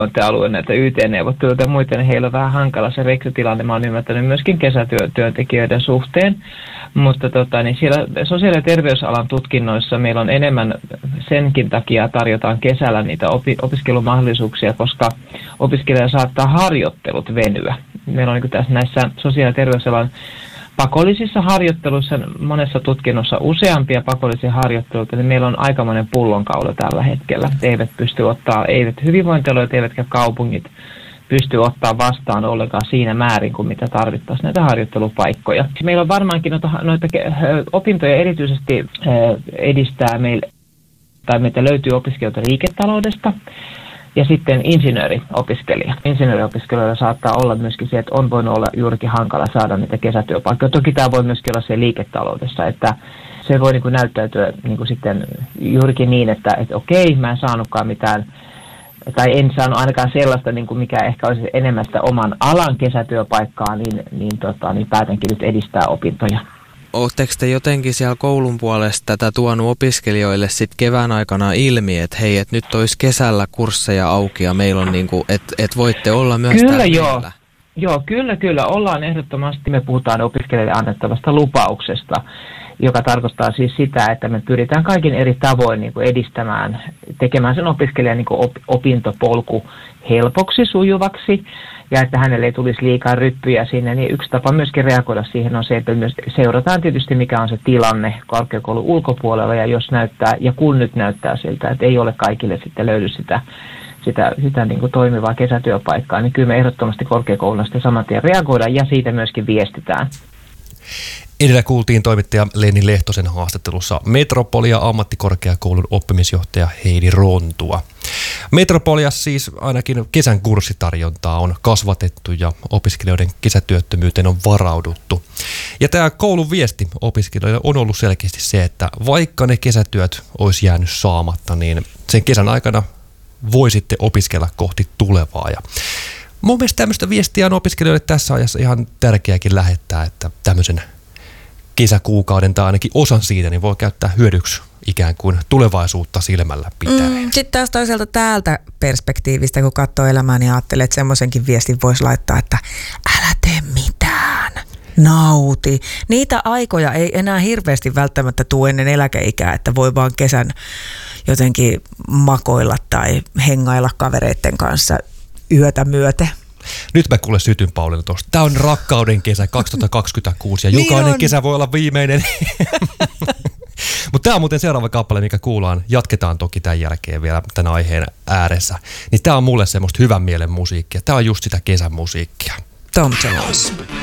alueen näitä YT-neuvotteluita ja muita, niin heillä on vähän hankala se rekrytilanne. Mä oon ymmärtänyt myöskin kesätyöntekijöiden suhteen, mutta niin siellä sosiaali- ja terveysalan tutkinnoissa meillä on enemmän senkin takia tarjotaan kesällä niitä opiskelumahdollisuuksia, koska opiskelija saattaa harjoittelut venyä. Meillä on niin tässä näissä sosiaali- ja terveysalan pakollisissa harjoitteluissa, monessa tutkinnossa useampia pakollisia harjoitteluita, niin meillä on aikamoinen pullonkaula tällä hetkellä. Eivät hyvinvointialueet eivätkä kaupungit pysty ottaa vastaan ollenkaan siinä määrin, kuin mitä tarvittaisiin näitä harjoittelupaikkoja. Meillä on varmaankin noita opintoja erityisesti edistää meitä löytyy opiskelijoita liiketaloudesta. Ja sitten insinööriopiskelija. Insinööriopiskelijoilla saattaa olla myöskin se, että on voinut olla juurikin hankala saada niitä kesätyöpaikkoja. Toki tämä voi myöskin olla se liiketaloudessa, että se voi niin kuin näyttäytyä niin kuin sitten juurikin niin, että okei, mä en saanutkaan mitään, tai en saanut ainakaan sellaista, niin kuin mikä ehkä olisi enemmän sitä oman alan kesätyöpaikkaa, niin päätänkin nyt edistää opintoja. Oletteko te jotenkin siellä koulun puolesta tätä tuonut opiskelijoille sitten kevään aikana ilmi, että hei, että nyt olisi kesällä kursseja auki ja meillä on niinku, että voitte olla myös täällä? Joo, kyllä. Ollaan ehdottomasti, me puhutaan opiskelijoille annettavasta lupauksesta, joka tarkoittaa siis sitä, että me pyritään kaikin eri tavoin niin kuin edistämään, tekemään sen opiskelijan niin kuin opintopolku helpoksi, sujuvaksi, ja että hänelle ei tulisi liikaa ryppyjä sinne, niin yksi tapa myöskin reagoida siihen on se, että myös seurataan tietysti mikä on se tilanne korkeakoulun ulkopuolella, ja jos näyttää, ja kun nyt näyttää siltä, että ei ole kaikille sitten löydy sitä niin kuin toimivaa kesätyöpaikkaa, niin kyllä me ehdottomasti korkeakouluna sitten saman tien reagoidaan ja siitä myöskin viestitään. Edellä kuultiin toimittaja Lenni Lehtosen haastattelussa Metropolia ammattikorkeakoulun oppimisjohtaja Heidi Rontua. Metropoliassa siis ainakin kesän kurssitarjontaa on kasvatettu ja opiskelijoiden kesätyöttömyyteen on varauduttu. Ja tämä koulun viesti opiskelijoille on ollut selkeästi se, että vaikka ne kesätyöt olisi jäänyt saamatta, niin sen kesän aikana voi sitten opiskella kohti tulevaa. Ja mun mielestä tämmöistä viestiä on opiskelijoille tässä ajassa ihan tärkeääkin lähettää, että tämmöisen kesäkuukauden tai ainakin osan siitä niin voi käyttää hyödyksi ikään kuin tulevaisuutta silmällä pitäen. Sitten taas toisaalta täältä perspektiivistä, kun katsoo elämää, niin ajattelee, että semmoisenkin viestin voisi laittaa, että älä tee mitään, nauti. Niitä aikoja ei enää hirveästi välttämättä tule ennen eläkeikää, että voi vaan kesän jotenkin makoilla tai hengailla kavereiden kanssa yötä myöten. Nyt mä kuule sytyn Pauliina tuosta. Tää on rakkauden kesä 2026 ja jokainen kesä voi olla viimeinen. Mutta tää on muuten seuraava kappale, mikä kuullaan. Jatketaan toki tämän jälkeen vielä tämän aiheen ääressä. Niin tää on mulle semmoista hyvän mielen musiikkia. Tää on just sitä kesän musiikkia. Tom Jones.